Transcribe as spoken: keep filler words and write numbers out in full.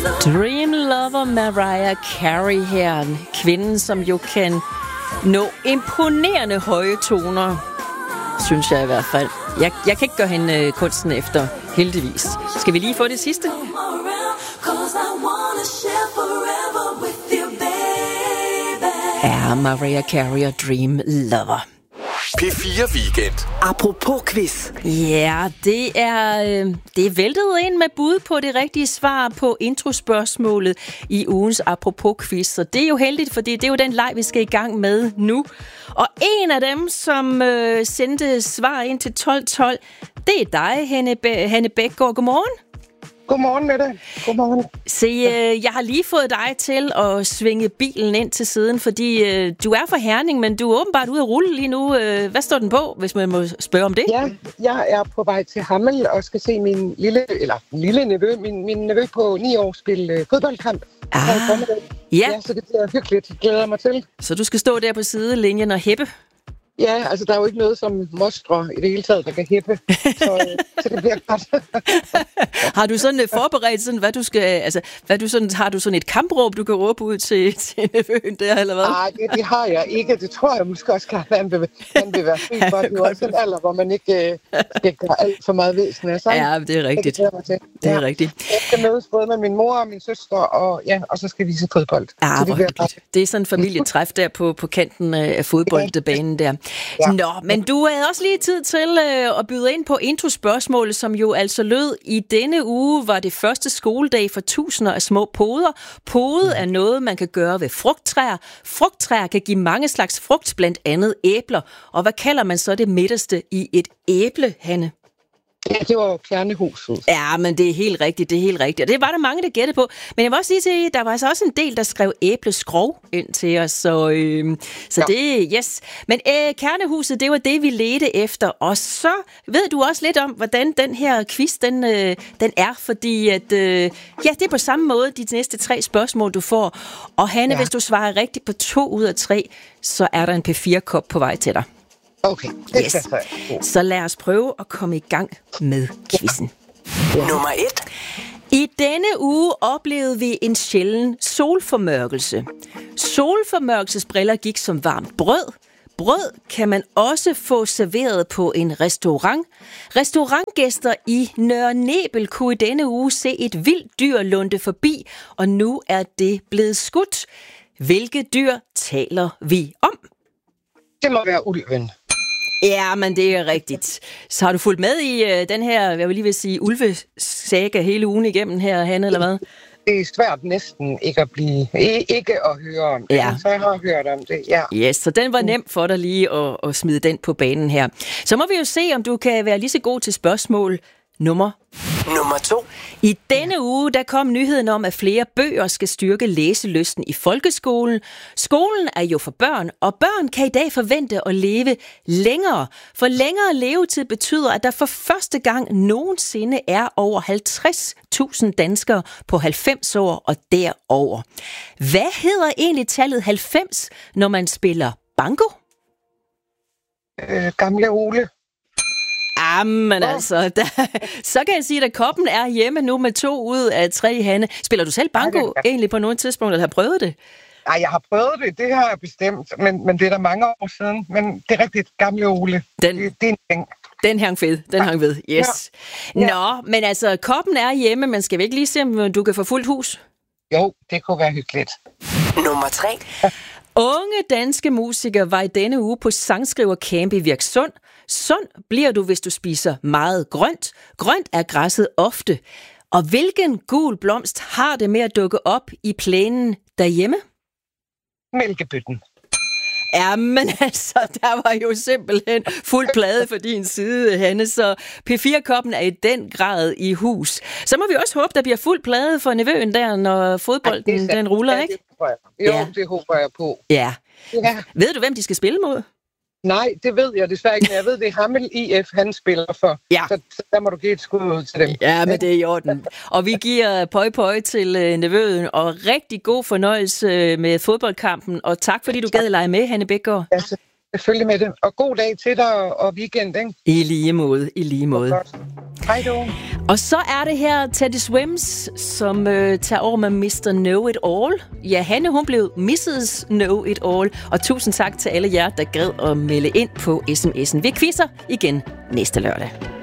Dream Lover Mariah Carey her. Kvinden, som jo kan nå imponerende høje toner, synes jeg i hvert fald. Jeg, jeg kan ikke gøre hende øh, kunsten efter, heldigvis. Skal vi lige få det sidste? Ja, Mariah Carey og Dream Lover. P fire Weekend. Apropos quiz. Ja, det er, øh, det er væltet ind med bud på det rigtige svar på introspørgsmålet i ugens Apropos quiz. Så det er jo heldigt, fordi det er jo den leg, vi skal i gang med nu. Og en af dem, som øh, sendte svar ind til tolv tolv, det er dig, Hanne, Be- Hanne Bækgaard. Godmorgen. Godmorgen med dig. Godmorgen. Se, øh, jeg har lige fået dig til at svinge bilen ind til siden, fordi øh, du er fra Herning, men du er åbenbart ude at rulle lige nu. Øh, hvad står den på, hvis man må spørge om det? Ja, jeg er på vej til Hammel og skal se min lille, eller lille nevø, min, min nevø på ni år spille øh, fodboldkamp. Ah, ja. ja. Så det bliver hyggeligt. Det glæder jeg mig til. Så du skal stå der på sidelinjen og hæppe? Ja, altså der er jo ikke noget som mostre i det hele taget, der kan hæppe. Så, øh, så det bliver godt. Har du sådan forberedt sådan, hvad du skal, altså, hvad du sådan, har du sådan et kampråb, du kan råbe ud til, til nevøen der, eller hvad? Nej, det, det har jeg ikke. Det tror jeg måske også kan, han vil, han vil være fri for. Det er jo også en alder, hvor man ikke øh, skal gøre alt for meget væsen af sig. Ja, det er rigtigt. Det, det er ja. rigtigt. Jeg skal mødes både med min mor og min søster, og, ja, og så skal vi se fodbold. Ja, så det, bliver det er sådan en familietræf der på, på kanten af fodboldbanen der. Ja. Nå, men du havde også lige tid til øh, at byde ind på introspørgsmålet, som jo altså lød: i denne uge var det første skoledag for tusinder af små poder. Pode er noget, man kan gøre ved frugttræer. Frugttræer kan give mange slags frugt, blandt andet æbler. Og hvad kalder man så det midterste i et æble, Hanne? Ja, det var jo kernehuset. Ja, men det er helt rigtigt, det er helt rigtigt. Og det var der mange, der gættede på. Men jeg vil også sige til, der var altså også en del, der skrev æbleskrog ind til os. Så, øh, så ja. det, yes. Men øh, kernehuset, det var det, vi ledte efter. Og så ved du også lidt om, hvordan den her quiz, den, øh, den er. Fordi at, øh, ja, det er på samme måde de næste tre spørgsmål, du får. Og Hanne, ja. hvis du svarer rigtigt på to ud af tre, så er der en P fire-kop på vej til dig. Okay, det yes. Så lad os prøve at komme i gang med quizzen. Ja. Nummer et. I denne uge oplevede vi en sjælden solformørkelse. Solformørkelsesbriller gik som varmt brød. Brød kan man også få serveret på en restaurant. Restaurantgæster i Nørre Nebel kunne i denne uge se et vildt dyr lunde forbi, og nu er det blevet skudt. Hvilke dyr taler vi om? Det må være ulven. Ja, men det er rigtigt. Så har du fulgt med i øh, den her, jeg vil lige vil sige, ulvesaga hele ugen igennem her, Hanne, eller hvad? Det er svært næsten ikke at blive, ikke at høre om det, ja. så jeg har hørt om det, ja. Yes, så den var nem for dig lige at, at smide den på banen her. Så må vi jo se, om du kan være lige så god til spørgsmål nummer Nummer to. I denne uge, der kom nyheden om, at flere bøger skal styrke læselysten i folkeskolen. Skolen er jo for børn, og børn kan i dag forvente at leve længere. For længere levetid betyder, at der for første gang nogensinde er over halvtreds tusind danskere på halvfems år og derover. Hvad hedder egentlig tallet halvfems, når man spiller banko? Øh, gamle Ole. Jamen altså, der, så kan jeg sige, at koppen er hjemme nu med to ud af tre, Hanne. Spiller du selv banko ja, det, ja. egentlig på nogle tidspunkt, eller har prøvet det? Nej, jeg har prøvet det, det har jeg bestemt, men, men det er der mange år siden. Men det er rigtigt, gamle Ole. Den, det, det er en ting. Den hang ved, den ja. hang ved, yes. Ja. Nå, men altså, koppen er hjemme, men skal vi ikke lige se, om du kan få fuldt hus? Jo, det kunne være hyggeligt. Nummer tre. Unge danske musikere var i denne uge på sangskrivercamp i Virksund. Sund bliver du, hvis du spiser meget grønt. Grønt er græsset ofte. Og hvilken gul blomst har det med at dukke op i plænen derhjemme? Mælkebøtten. Jamen altså, der var jo simpelthen fuld plade for din side, Hanne, så P fire-koppen er i den grad i hus. Så må vi også håbe, der bliver fuld plade for nevøen der, når fodbolden Ej, den ruller, ja, ikke? Det håber jeg. Jo, ja. det håber jeg på. Ja. ja. Ved du, hvem de skal spille mod? Nej, det ved jeg desværre ikke, men jeg ved, det er Hammel I F, han spiller for. Ja. Så, så der må du give et skud ud til dem. Ja, men det er i orden. Og vi giver pøj pøj til øh, nevøen, og rigtig god fornøjelse øh, med fodboldkampen. Og tak, fordi du gad at lege med, Hanne Bækgaard. Ja, selvfølgelig med det. Og god dag til dig og weekend, ikke? I lige måde, i lige måde. Hej du. Og så er det her Teddy Swims, som øh, tager over med mister Know-It-All. Ja, Hanne, hun blev missus Know-It-All. Og tusind tak til alle jer, der gad at melde ind på sms'en. Vi quizzer igen næste lørdag.